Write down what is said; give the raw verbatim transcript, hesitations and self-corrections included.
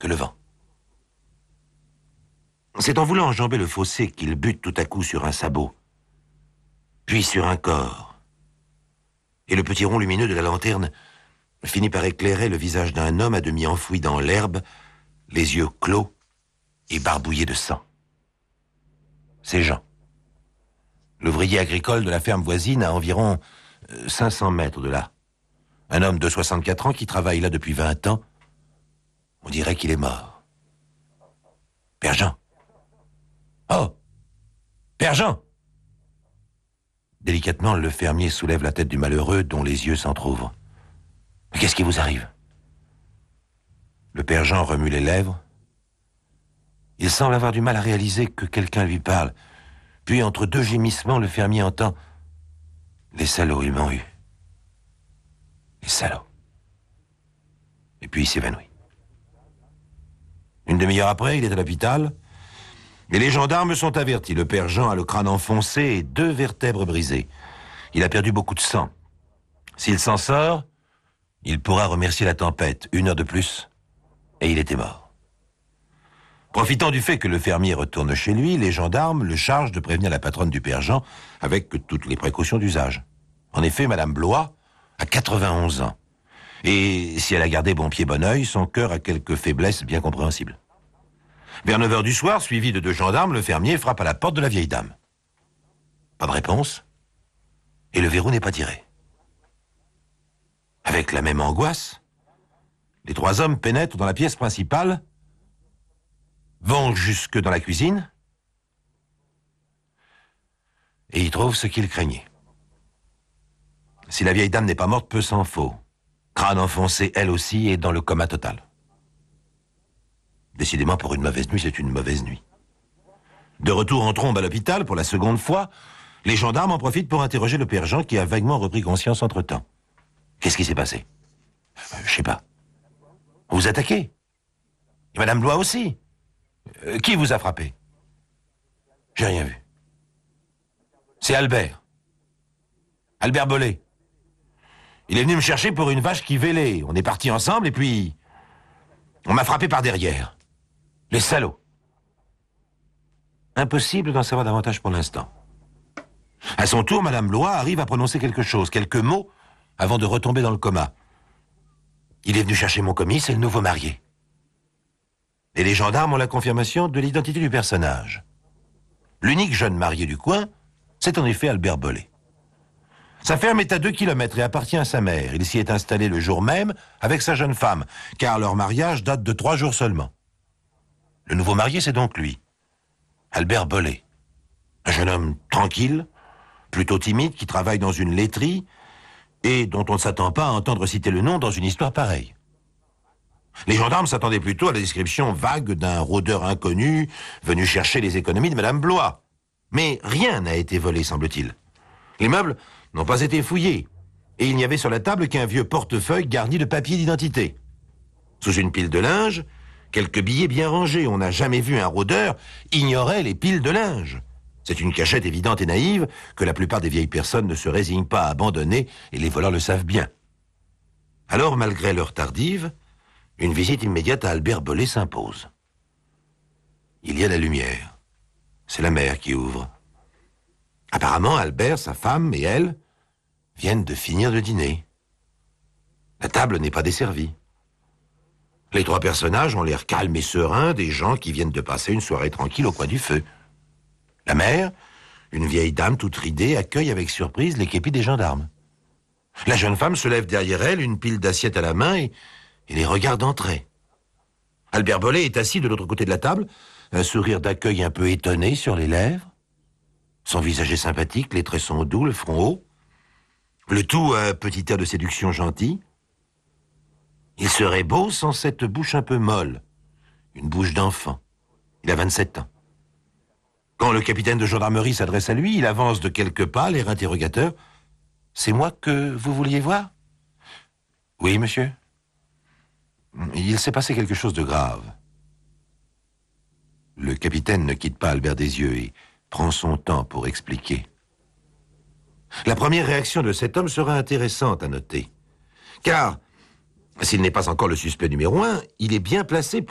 que le vent. C'est en voulant enjamber le fossé qu'il bute tout à coup sur un sabot, puis sur un corps. Et le petit rond lumineux de la lanterne finit par éclairer le visage d'un homme à demi enfoui dans l'herbe, les yeux clos et barbouillés de sang. C'est Jean, l'ouvrier agricole de la ferme voisine à environ cinq cents mètres de là. Un homme de soixante-quatre ans qui travaille là depuis vingt ans. On dirait qu'il est mort. Père Jean. Oh! Père Jean! Délicatement, le fermier soulève la tête du malheureux dont les yeux s'entr'ouvrent. Mais qu'est-ce qui vous arrive? Le père Jean remue les lèvres. Il semble avoir du mal à réaliser que quelqu'un lui parle. Puis, entre deux gémissements, le fermier entend « Les salauds, ils m'ont eu. Les salauds. » Et puis il s'évanouit. Une demi-heure après, il est à l'hôpital. Et les gendarmes sont avertis. Le père Jean a le crâne enfoncé et deux vertèbres brisées. Il a perdu beaucoup de sang. S'il s'en sort, il pourra remercier la tempête. Une heure de plus, et il était mort. Profitant du fait que le fermier retourne chez lui, les gendarmes le chargent de prévenir la patronne du père Jean avec toutes les précautions d'usage. En effet, Madame Blois a quatre-vingt-onze ans. Et si elle a gardé bon pied bon oeil, son cœur a quelques faiblesses bien compréhensibles. Vers neuf heures du soir, suivi de deux gendarmes, le fermier frappe à la porte de la vieille dame. Pas de réponse, et le verrou n'est pas tiré. Avec la même angoisse, les trois hommes pénètrent dans la pièce principale, vont jusque dans la cuisine, et y trouvent ce qu'ils craignaient. Si la vieille dame n'est pas morte, peu s'en faut. Crâne enfoncé, elle aussi, et dans le coma total. Décidément, pour une mauvaise nuit, c'est une mauvaise nuit. De retour en trombe à l'hôpital, pour la seconde fois, les gendarmes en profitent pour interroger le père Jean qui a vaguement repris conscience entre-temps. Qu'est-ce qui s'est passé? euh, Je sais pas. Vous vous attaquez? Et Madame Blois aussi? euh, Qui vous a frappé? J'ai rien vu. C'est Albert. Albert Bollet. Il est venu me chercher pour une vache qui vélait. On est partis ensemble et puis... on m'a frappé par derrière. Les salauds. Impossible d'en savoir davantage pour l'instant. À son tour, Madame Blois arrive à prononcer quelque chose, quelques mots, avant de retomber dans le coma. Il est venu chercher mon commis, c'est le nouveau marié. Et les gendarmes ont la confirmation de l'identité du personnage. L'unique jeune marié du coin, c'est en effet Albert Bollet. Sa ferme est à deux kilomètres et appartient à sa mère. Il s'y est installé le jour même avec sa jeune femme, car leur mariage date de trois jours seulement. Le nouveau marié, c'est donc lui, Albert Bollet. Un jeune homme tranquille, plutôt timide, qui travaille dans une laiterie et dont on ne s'attend pas à entendre citer le nom dans une histoire pareille. Les gendarmes s'attendaient plutôt à la description vague d'un rôdeur inconnu venu chercher les économies de Madame Blois. Mais rien n'a été volé, semble-t-il. Les meubles n'ont pas été fouillés, et il n'y avait sur la table qu'un vieux portefeuille garni de papiers d'identité. Sous une pile de linge, quelques billets bien rangés. On n'a jamais vu un rôdeur ignorer les piles de linge. C'est une cachette évidente et naïve que la plupart des vieilles personnes ne se résignent pas à abandonner, et les voleurs le savent bien. Alors, malgré l'heure tardive, une visite immédiate à Albert Bollet s'impose. Il y a la lumière. C'est la mère qui ouvre. Apparemment, Albert, sa femme et elle viennent de finir de dîner. La table n'est pas desservie. Les trois personnages ont l'air calmes et sereins, des gens qui viennent de passer une soirée tranquille au coin du feu. La mère, une vieille dame toute ridée, accueille avec surprise les képis des gendarmes. La jeune femme se lève derrière elle, une pile d'assiettes à la main, et, et les regarde entrer. Albert Bollet est assis de l'autre côté de la table, un sourire d'accueil un peu étonné sur les lèvres. Son visage est sympathique, les traits sont doux, le front haut. Le tout a un petit air de séduction gentil. Il serait beau sans cette bouche un peu molle, une bouche d'enfant. Il a vingt-sept ans. Quand le capitaine de gendarmerie s'adresse à lui, il avance de quelques pas, l'air interrogateur. « C'est moi que vous vouliez voir ?»« Oui, monsieur. » Il s'est passé quelque chose de grave. Le capitaine ne quitte pas Albert des yeux et prend son temps pour expliquer. La première réaction de cet homme sera intéressante à noter. Car, s'il n'est pas encore le suspect numéro un, il est bien placé pour